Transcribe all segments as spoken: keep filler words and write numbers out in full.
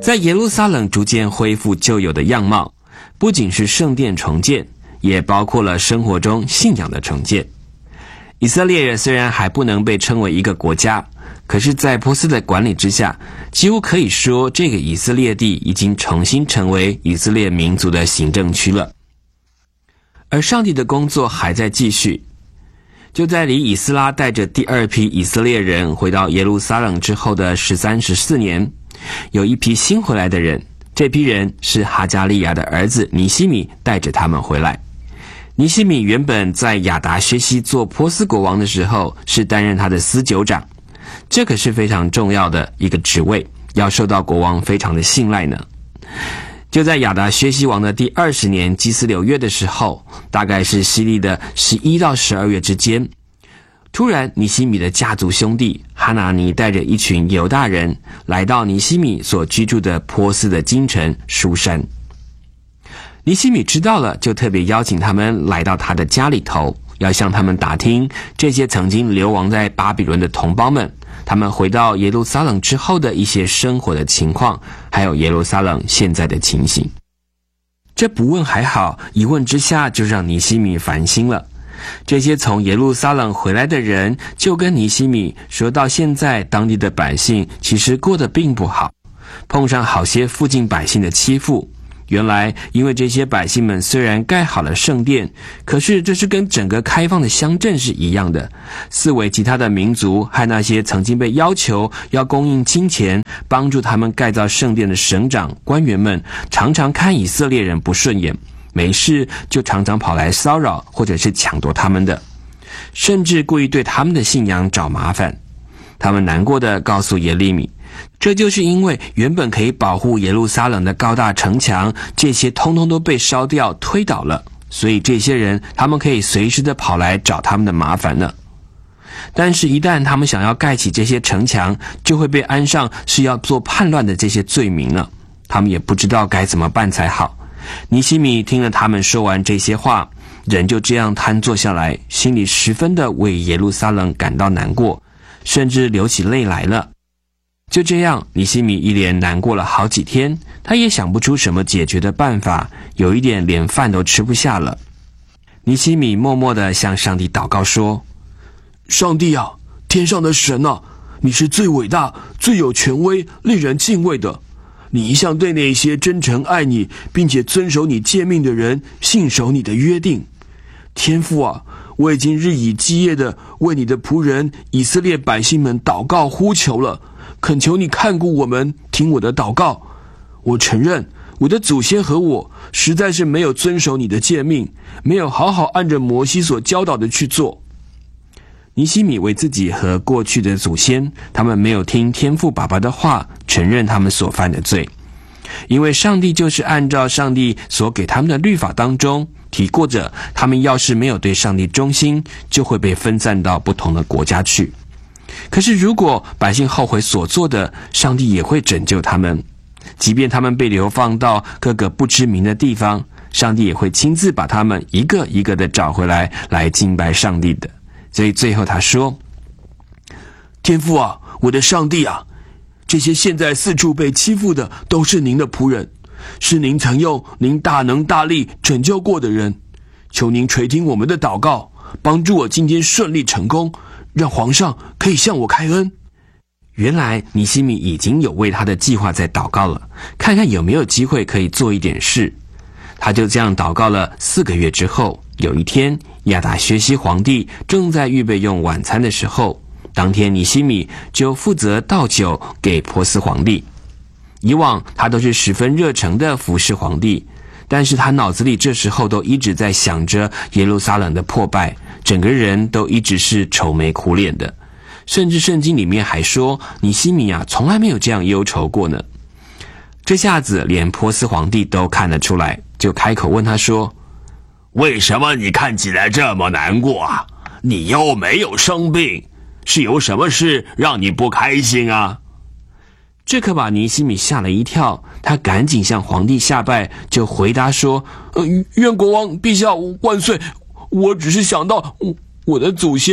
在耶路撒冷逐渐恢复旧有的样貌，不仅是圣殿重建，也包括了生活中信仰的重建。以色列人虽然还不能被称为一个国家，可是在波斯的管理之下，几乎可以说这个以色列地已经重新成为以色列民族的行政区了。而上帝的工作还在继续。就在离以斯拉带着第二批以色列人回到耶路撒冷之后的十三、十四年，有一批新回来的人，这批人是哈加利亚的儿子尼希米带着他们回来。尼希米原本在亚达薛西做波斯国王的时候是担任他的司酒长，这可是非常重要的一个职位，要受到国王非常的信赖呢。就在亚达薛西王的第二十年基斯流月的时候，大概是西历的十一到十二月之间，突然尼希米的家族兄弟哈拿尼带着一群犹大人来到尼希米所居住的波斯的京城书珊。尼希米知道了，就特别邀请他们来到他的家里头，要向他们打听这些曾经流亡在巴比伦的同胞们，他们回到耶路撒冷之后的一些生活的情况，还有耶路撒冷现在的情形。这不问还好，一问之下就让尼希米烦心了。这些从耶路撒冷回来的人就跟尼希米说，到现在当地的百姓其实过得并不好，碰上好些附近百姓的欺负。原来因为这些百姓们虽然盖好了圣殿，可是这是跟整个开放的乡镇是一样的，四围其他的民族和那些曾经被要求要供应金钱帮助他们盖造圣殿的省长官员们，常常看以色列人不顺眼，没事就常常跑来骚扰或者是抢夺他们的，甚至故意对他们的信仰找麻烦。他们难过地告诉耶利米，这就是因为原本可以保护耶路撒冷的高大城墙，这些通通都被烧掉推倒了，所以这些人他们可以随时的跑来找他们的麻烦了。但是一旦他们想要盖起这些城墙，就会被安上是要做叛乱的这些罪名了，他们也不知道该怎么办才好。尼希米听了他们说完这些话，人就这样瘫坐下来，心里十分的为耶路撒冷感到难过，甚至流起泪来了。就这样，尼希米一连难过了好几天，他也想不出什么解决的办法，有一点连饭都吃不下了。尼希米默默地向上帝祷告说，上帝啊，天上的神啊，你是最伟大、最有权威、令人敬畏的。你一向对那些真诚爱你并且遵守你诫命的人信守你的约定。天父啊，我已经日以继夜地为你的仆人以色列百姓们祷告呼求了，恳求你看顾我们，听我的祷告。我承认我的祖先和我实在是没有遵守你的诫命，没有好好按着摩西所教导的去做。尼希米为自己和过去的祖先，他们没有听天父爸爸的话，承认他们所犯的罪。因为上帝就是按照上帝所给他们的律法当中提过着，他们要是没有对上帝忠心，就会被分散到不同的国家去。可是如果百姓后悔所做的，上帝也会拯救他们，即便他们被流放到各个不知名的地方，上帝也会亲自把他们一个一个的找回来，来敬拜上帝的。所以最后他说，天父啊，我的上帝啊，这些现在四处被欺负的都是您的仆人，是您曾用您大能大力拯救过的人，求您垂听我们的祷告，帮助我今天顺利成功，让皇上可以向我开恩。原来尼希米已经有为他的计划在祷告了，看看有没有机会可以做一点事。他就这样祷告了四个月之后，有一天亚达薛西皇帝正在预备用晚餐的时候，当天尼希米就负责倒酒给波斯皇帝。以往他都是十分热诚的服侍皇帝，但是他脑子里这时候都一直在想着耶路撒冷的破败，整个人都一直是愁眉苦脸的，甚至圣经里面还说尼希米啊从来没有这样忧愁过呢。这下子连波斯皇帝都看得出来，就开口问他说，为什么你看起来这么难过啊？你又没有生病，是有什么事让你不开心啊？这可把尼希米吓了一跳，他赶紧向皇帝下拜，就回答说，呃，愿国王陛下万岁，我只是想到我的祖先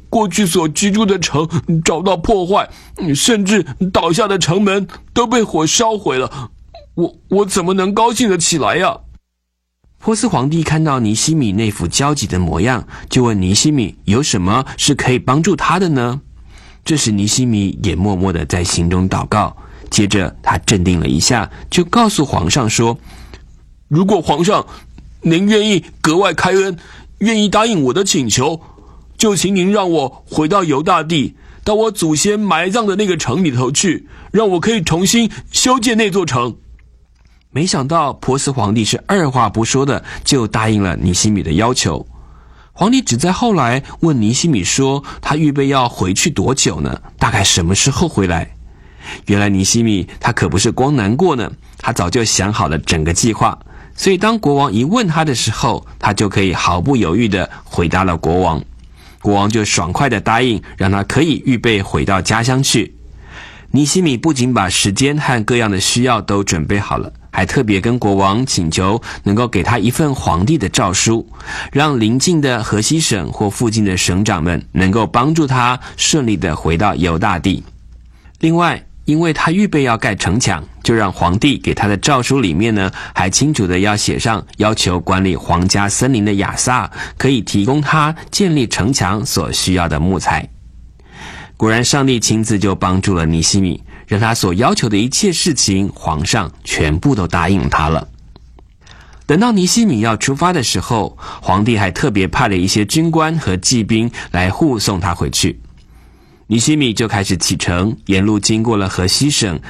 过去所居住的城遭到破坏，甚至倒下的城门都被火烧毁了，我我怎么能高兴得起来呀？ 波斯皇帝看到尼西米那副焦急的模样，就问尼西米有什么是可以帮助他的呢？这时尼西米也默默地在心中祷告，接着他镇定了一下，就告诉皇上说， 如果皇上您愿意格外开恩，愿意答应我的请求，就请您让我回到犹大地，到我祖先埋葬的那个城里头去，让我可以重新修建那座城。 没想到波斯皇帝是二话不说的就答应了尼西米的要求。皇帝只在后来问尼西米说，他预备要回去多久呢？大概什么时候回来？原来尼西米他可不是光难过呢，他早就想好了整个计划，所以当国王一问他的时候，他就可以毫不犹豫地回答了国王。国王就爽快地答应，让他可以预备回到家乡去。尼西米不仅把时间和各样的需要都准备好了，还特别跟国王请求能够给他一份皇帝的诏书，让邻近的河西省或附近的省长们能够帮助他顺利地回到犹大地。另外，因为他预备要盖城墙，就让皇帝给他的诏书里面呢，还清楚的要写上要求管理皇家森林的亚萨可以提供他建立城墙所需要的木材。果然上帝亲自就帮助了尼西米，让他所要求的一切事情，皇上全部都答应他了。等到尼西米要出发的时候，皇帝还特别派了一些军官和骑兵来护送他回去。尼西米就开始启程，沿路经过了河西省